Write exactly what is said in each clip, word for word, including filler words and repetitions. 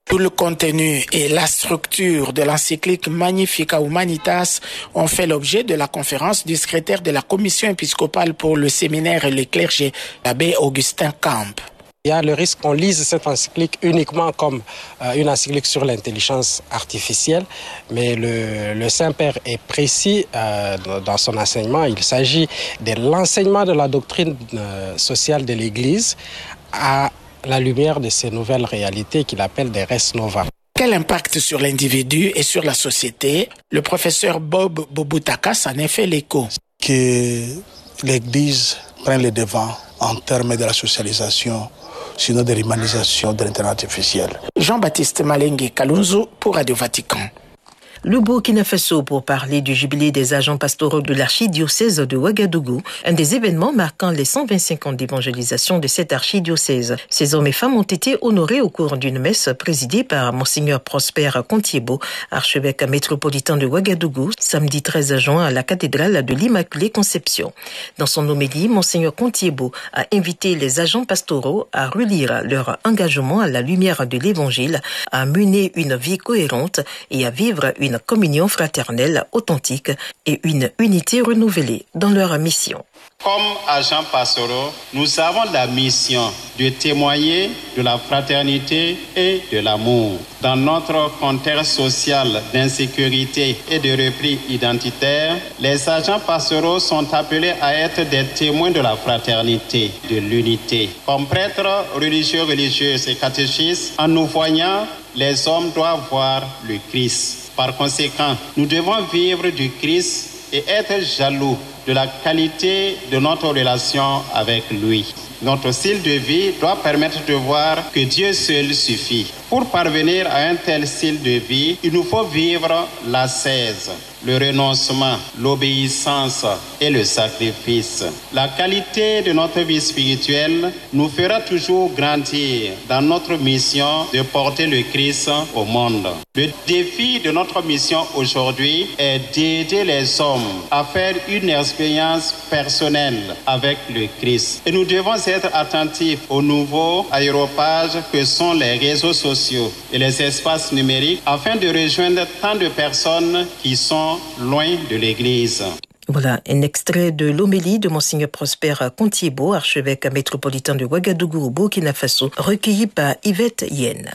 Tout le contenu et la structure de l'encyclique Magnificat Humanitas ont fait l'objet de la conférence du secrétaire de la commission épiscopale pour le séminaire et le clergé, l'abbé Augustin Camp. Il y a le risque qu'on lise cette encyclique uniquement comme euh, une encyclique sur l'intelligence artificielle, mais le, le Saint-Père est précis euh, dans son enseignement. Il s'agit de l'enseignement de la doctrine euh, sociale de l'Église à la lumière de ces nouvelles réalités qu'il appelle des res nova. Quel impact sur l'individu et sur la société? Le professeur Bob Bobutakas en a fait l'écho. Que l'Église prenne le devant en termes de la socialisation, sinon de l'humanisation de l'intelligence artificielle. Jean-Baptiste Malengue Kalunzu pour Radio Vatican. Le Burkina Faso pour parler du jubilé des agents pastoraux de l'archidiocèse de Ouagadougou, un des événements marquant les cent vingt-cinq ans d'évangélisation de cette archidiocèse. Ces hommes et femmes ont été honorés au cours d'une messe présidée par Monseigneur Prosper Contiebo, archevêque métropolitain de Ouagadougou, samedi treize juin à la cathédrale de l'Immaculée Conception. Dans son homélie, Monseigneur Contiebo a invité les agents pastoraux à relire leur engagement à la lumière de l'Évangile, à mener une vie cohérente et à vivre une une communion fraternelle authentique et une unité renouvelée dans leur mission. Comme agents pastoraux, nous avons la mission de témoigner de la fraternité et de l'amour. Dans notre contexte social d'insécurité et de repli identitaire, les agents pastoraux sont appelés à être des témoins de la fraternité, de l'unité. Comme prêtres religieux, religieuses et catéchistes, en nous voyant, les hommes doivent voir le Christ. Par conséquent, nous devons vivre du Christ et être jaloux de la qualité de notre relation avec lui. Notre style de vie doit permettre de voir que Dieu seul suffit. Pour parvenir à un tel style de vie, il nous faut vivre l'ascèse, le renoncement, l'obéissance et le sacrifice. La qualité de notre vie spirituelle nous fera toujours grandir dans notre mission de porter le Christ au monde. Le défi de notre mission aujourd'hui est d'aider les hommes à faire une expérience personnelle avec le Christ. Et nous devons être attentifs aux nouveaux aéropages que sont les réseaux sociaux et les espaces numériques afin de rejoindre tant de personnes qui sont loin de l'Église. Voilà un extrait de l'homélie de Monseigneur Prosper Contiebo, archevêque métropolitain de Ouagadougou au Burkina Faso, recueilli par Yvette Yen.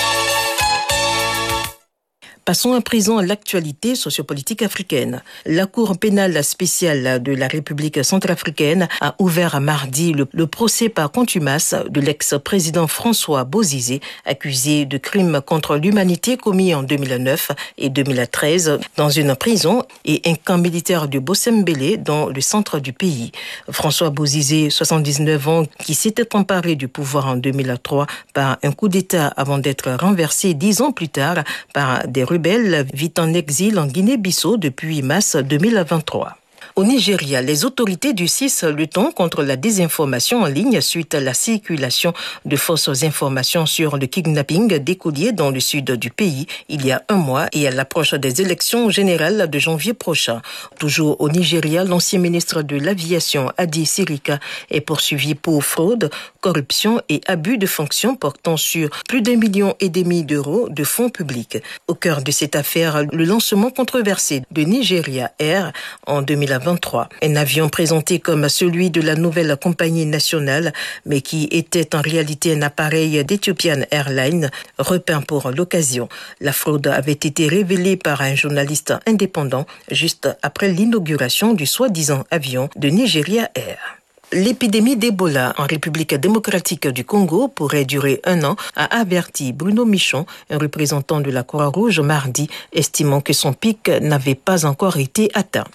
Passons à présent à l'actualité sociopolitique africaine. La Cour pénale spéciale de la République centrafricaine a ouvert mardi le, le procès par contumace de l'ex-président François Bozizé, accusé de crimes contre l'humanité commis en deux mille neuf et deux mille treize dans une prison et un camp militaire de Bossembélé dans le centre du pays. François Bozizé, soixante-dix-neuf ans, qui s'était emparé du pouvoir en deux mille trois par un coup d'État avant d'être renversé dix ans plus tard par des rebelle vit en exil en Guinée-Bissau depuis mars deux mille vingt-trois. Au Nigeria, les autorités du C I S luttent contre la désinformation en ligne suite à la circulation de fausses informations sur le kidnapping d'écoliers dans le sud du pays il y a un mois et à l'approche des élections générales de janvier prochain. Toujours au Nigeria, l'ancien ministre de l'Aviation Hadi Sirika est poursuivi pour fraude, corruption et abus de fonction portant sur plus d'un million et demi d'euros de fonds publics. Au cœur de cette affaire, le lancement controversé de Nigeria Air en deux mille vingt-trois. Un avion présenté comme celui de la nouvelle compagnie nationale, mais qui était en réalité un appareil d'Ethiopian Airlines, repeint pour l'occasion. La fraude avait été révélée par un journaliste indépendant juste après l'inauguration du soi-disant avion de Nigeria Air. L'épidémie d'Ebola en République démocratique du Congo pourrait durer un an, a averti Bruno Michon, un représentant de la Croix-Rouge mardi, estimant que son pic n'avait pas encore été atteint.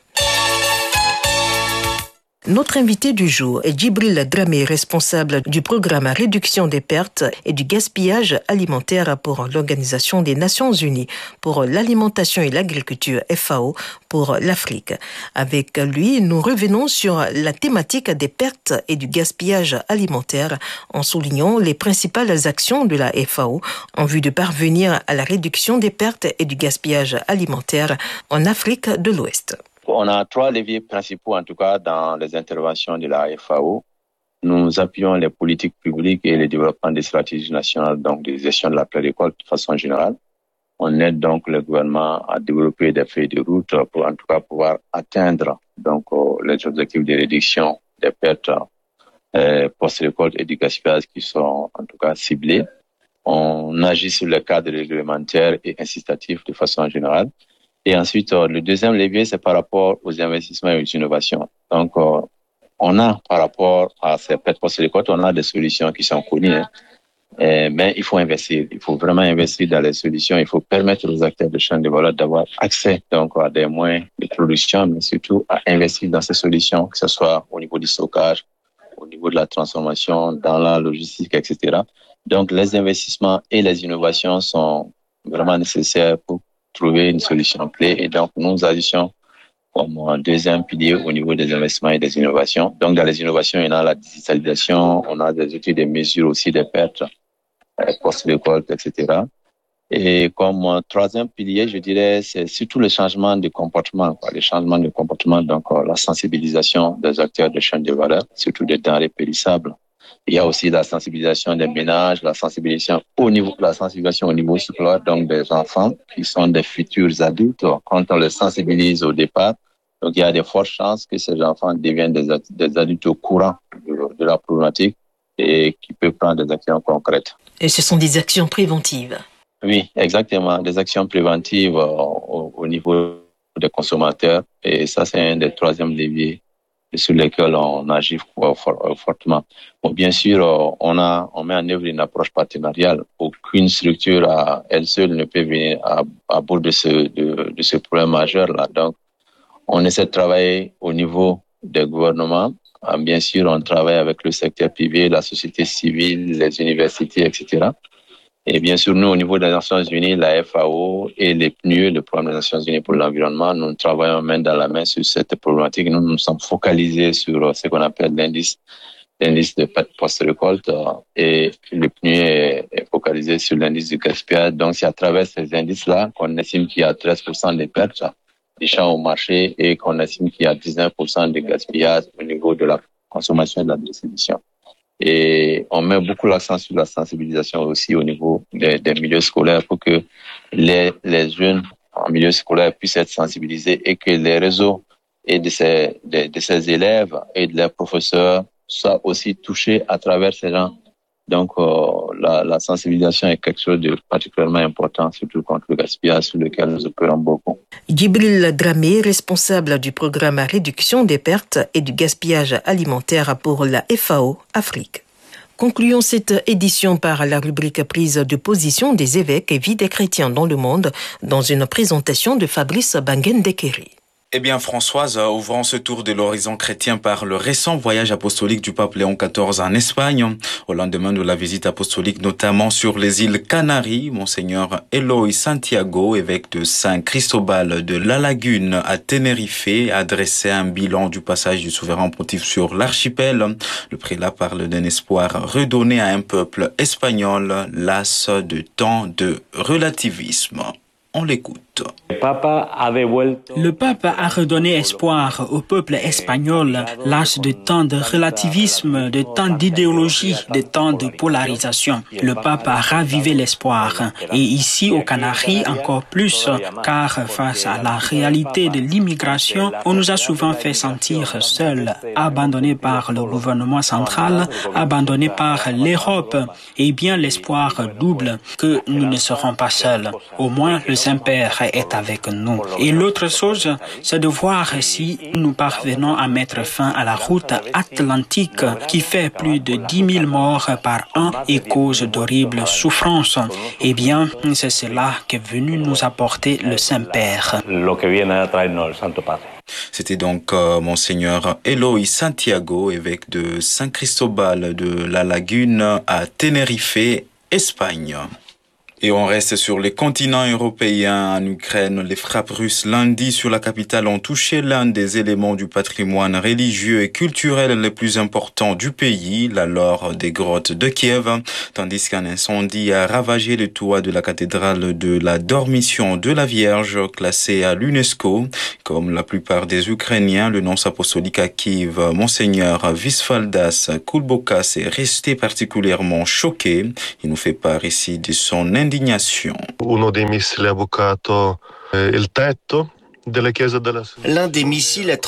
Notre invité du jour est Djibril Dramé, responsable du programme Réduction des pertes et du gaspillage alimentaire pour l'Organisation des Nations Unies pour l'alimentation et l'agriculture F A O pour l'Afrique. Avec lui, nous revenons sur la thématique des pertes et du gaspillage alimentaire en soulignant les principales actions de la F A O en vue de parvenir à la réduction des pertes et du gaspillage alimentaire en Afrique de l'Ouest. On a trois leviers principaux, en tout cas, dans les interventions de la F A O. nous appuyons les politiques publiques et le développement des stratégies nationales, donc de gestion de la prérécolte de façon générale. On aide donc le gouvernement à développer des feuilles de route pour en tout cas pouvoir atteindre donc euh, les objectifs de réduction des pertes euh, post-récolte et du gaspillage qui sont en tout cas ciblés. On agit sur le cadre réglementaire et incitatif de façon générale. Et ensuite, euh, le deuxième levier, c'est par rapport aux investissements et aux innovations. Donc, euh, on a, par rapport à ces pertes post-récolte, on a des solutions qui sont connues. Hein. Et, mais il faut investir. Il faut vraiment investir dans les solutions. Il faut permettre aux acteurs de chaîne de valeur d'avoir accès donc, à des moyens de production, mais surtout à investir dans ces solutions, que ce soit au niveau du stockage, au niveau de la transformation, dans la logistique, et cetera. Donc, les investissements et les innovations sont vraiment nécessaires pour trouver une solution clé. Et donc, nous agissons comme un deuxième pilier au niveau des investissements et des innovations. Donc, dans les innovations, il y en a la digitalisation, on a des outils de mesure aussi des pertes post-récolte, et cetera. Et comme un troisième pilier, je dirais, c'est surtout le changement de comportement, quoi, le changement de comportement, donc la sensibilisation des acteurs de chaîne de valeur, surtout des denrées périssables. Il y a aussi la sensibilisation des ménages, la sensibilisation au niveau, la sensibilisation au niveau scolaire, donc des enfants qui sont des futurs adultes. Quand on les sensibilise au départ, donc il y a de fortes chances que ces enfants deviennent des, des adultes au courant de, de la problématique et qui peuvent prendre des actions concrètes. Et ce sont des actions préventives. Oui, exactement, des actions préventives euh, au, au niveau des consommateurs. Et ça, c'est un des troisièmes leviers sur lesquels on agit fortement. Bon, bien sûr, on a, on met en œuvre une approche partenariale. Aucune structure à elle seule ne peut venir à, à bout de ce, de, de ce problème majeur-là. Donc, on essaie de travailler au niveau des gouvernements. Bien sûr, on travaille avec le secteur privé, la société civile, les universités, et cetera. Et bien sûr, nous, au niveau des Nations Unies, la F A O et les P N U E, le Programme des Nations Unies pour l'environnement, nous travaillons main dans la main sur cette problématique. Nous nous sommes focalisés sur ce qu'on appelle l'indice, l'indice de pertes post-récolte et le P N U E est, est focalisé sur l'indice du gaspillage. Donc, c'est à travers ces indices-là qu'on estime qu'il y a treize pour cent des pertes des champs au marché et qu'on estime qu'il y a dix-neuf pour cent de gaspillage au niveau de la consommation et de la distribution. Et on met beaucoup l'accent sur la sensibilisation aussi au niveau des, des milieux scolaires pour que les, les jeunes en milieu scolaire puissent être sensibilisés et que les réseaux et de ces, de, de ces élèves et de leurs professeurs soient aussi touchés à travers ces gens. Donc, euh, la, la sensibilisation est quelque chose de particulièrement important, surtout contre le gaspillage sur lequel nous opérons beaucoup. Djibril Dramé, responsable du programme Réduction des pertes et du gaspillage alimentaire pour la F A O Afrique. Concluons cette édition par la rubrique prise de position des évêques et vie des chrétiens dans le monde dans une présentation de Fabrice Bangendekeri. Eh bien, Françoise, ouvrant ce tour de l'horizon chrétien par le récent voyage apostolique du pape Léon quatorze en Espagne, au lendemain de la visite apostolique notamment sur les îles Canaries, Monseigneur Eloy Santiago, évêque de Saint Cristobal de La Lagune à Tenerife, a dressé un bilan du passage du souverain pontife sur l'archipel. Le prélat parle d'un espoir redonné à un peuple espagnol, las de tant de relativisme. On l'écoute. Le pape a redonné espoir au peuple espagnol, las de tant de relativisme, de tant d'idéologie, de tant de polarisation. Le pape a ravivé l'espoir. Et ici, aux Canaries, encore plus, car face à la réalité de l'immigration, on nous a souvent fait sentir seuls, abandonnés par le gouvernement central, abandonnés par l'Europe. Et bien, l'espoir double que nous ne serons pas seuls. Au moins, le Saint-Père est avec nous. Et l'autre chose, c'est de voir si nous parvenons à mettre fin à la route atlantique qui fait plus de dix mille morts par an et cause d'horribles souffrances. Eh bien, c'est cela qu'est venu nous apporter le Saint-Père. C'était donc euh, Monseigneur Eloy Santiago, évêque de Saint Cristobal de La Lagune à Tenerife, Espagne. Et on reste sur les continents européens. En Ukraine, les frappes russes lundi sur la capitale ont touché l'un des éléments du patrimoine religieux et culturel les plus importants du pays, la laure des grottes de Kiev, tandis qu'un incendie a ravagé le toit de la cathédrale de la Dormition de la Vierge, classée à l'UNESCO. Comme la plupart des Ukrainiens, le nonce apostolique à Kiev, Monseigneur Visvaldas Kulbokas, est resté particulièrement choqué. Il nous fait part ici de son indignation. L'un des missiles